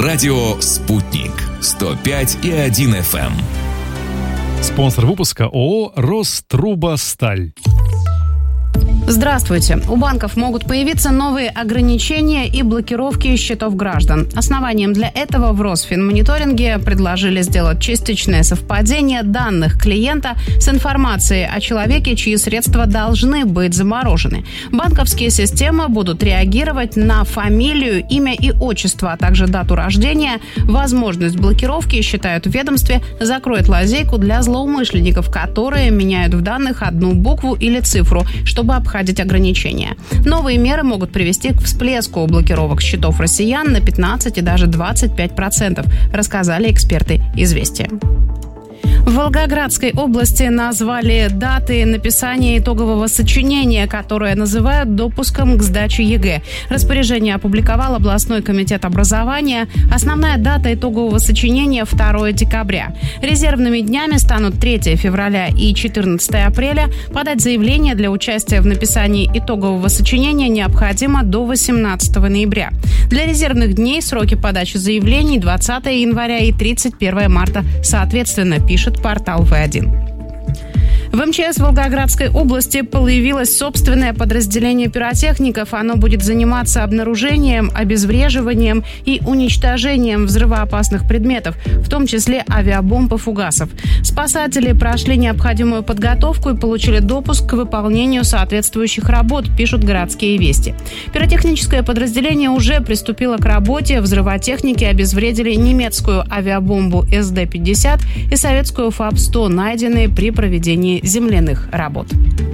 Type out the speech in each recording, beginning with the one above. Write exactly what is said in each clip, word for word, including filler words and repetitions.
Радио «Спутник». сто пять и один эф эм. Спонсор выпуска ООО «Рострубосталь». Здравствуйте. У банков могут появиться новые ограничения и блокировки счетов граждан. Основанием для этого в Росфинмониторинге предложили сделать частичное совпадение данных клиента с информацией о человеке, чьи средства должны быть заморожены. Банковские системы будут реагировать на фамилию, имя и отчество, а также дату рождения. Возможность блокировки, считают в ведомстве, закроет лазейку для злоумышленников, которые меняют в данных одну букву или цифру, чтобы обходить ограничения. Новые меры могут привести к всплеску блокировок счетов россиян на пятнадцать и даже двадцать пять процентов, рассказали эксперты «Известия». В Волгоградской области назвали даты написания итогового сочинения, которое называют допуском к сдаче ЕГЭ. Распоряжение опубликовал областной комитет образования. Основная дата итогового сочинения – второе декабря. Резервными днями станут третьего февраля и четырнадцатого апреля. Подать заявление для участия в написании итогового сочинения необходимо до восемнадцатого ноября. Для резервных дней сроки подачи заявлений двадцатого января и тридцать первого марта соответственно, пишет портал вэ один. В эм че эс Волгоградской области появилось собственное подразделение пиротехников. Оно будет заниматься обнаружением, обезвреживанием и уничтожением взрывоопасных предметов, в том числе авиабомб и фугасов. Спасатели прошли необходимую подготовку и получили допуск к выполнению соответствующих работ, пишут городские вести. Пиротехническое подразделение уже приступило к работе. Взрывотехники обезвредили немецкую авиабомбу эс дэ пятьдесят и советскую фаб сто, найденные при проведении земляных работ.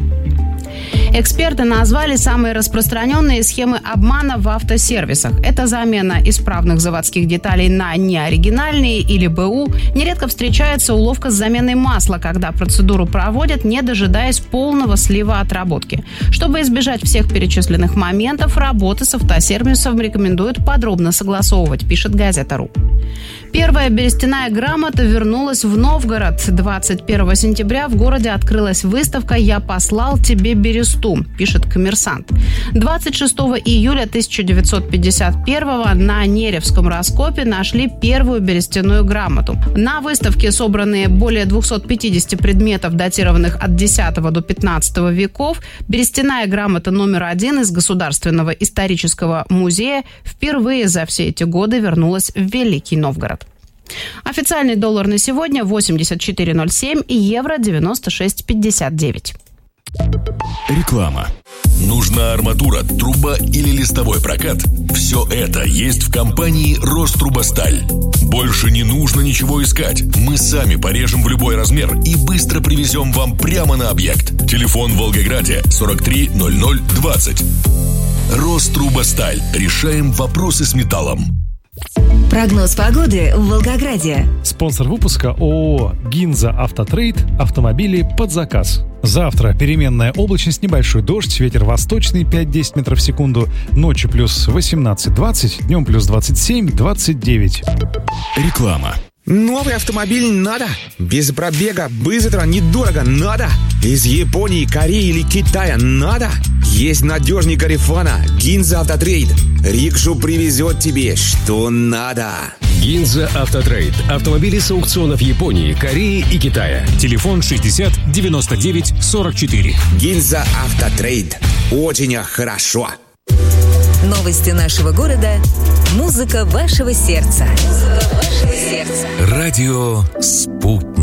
Эксперты назвали самые распространенные схемы обмана в автосервисах. Это замена исправных заводских деталей на неоригинальные или бэ у. Нередко встречается уловка с заменой масла, когда процедуру проводят, не дожидаясь полного слива отработки. Чтобы избежать всех перечисленных моментов, работы с автосервисом рекомендуют подробно согласовывать, пишет газета.ру. Первая берестяная грамота вернулась в Новгород. двадцать первого сентября в городе открылась выставка «Я послал тебе бересту», пишет «Коммерсант». двадцать шестого июля тысяча девятьсот пятьдесят первого на Неревском раскопе нашли первую берестяную грамоту. На выставке собраны более двухсот пятидесяти предметов, датированных от десятого до пятнадцатого веков. Берестяная грамота номер один из Государственного исторического музея впервые за все эти годы вернулась в Великий Новгород. Официальный доллар на сегодня восемьдесят четыре ноль семь и евро девяносто шесть пятьдесят девять. Реклама. Нужна арматура, труба или листовой прокат? Все это есть в компании «Рострубосталь». Больше не нужно ничего искать. Мы сами порежем в любой размер и быстро привезем вам прямо на объект. Телефон в Волгограде сорок три ноль ноль двадцать. «Рострубосталь». Решаем вопросы с металлом. Прогноз погоды в Волгограде. Спонсор выпуска ООО «Гинза Автотрейд». Автомобили под заказ. Завтра переменная облачность, небольшой дождь, ветер восточный пять-десять метров в секунду. Ночью плюс восемнадцать-двадцать, днем плюс двадцать семь-двадцать девять. Реклама. Новый автомобиль надо. Без пробега, быстро, недорого надо. Из Японии, Кореи или Китая надо. Есть надежный Гарифана. Гинза Автотрейд. Рикшу привезет тебе, что надо. Гинза Автотрейд. Автомобили с аукционов Японии, Кореи и Китая. Телефон шестьдесят девяносто девять сорок четыре. Гинза Автотрейд. Очень хорошо. Новости нашего города. Музыка вашего сердца. Музыка вашего сердца. Радио «Спутник».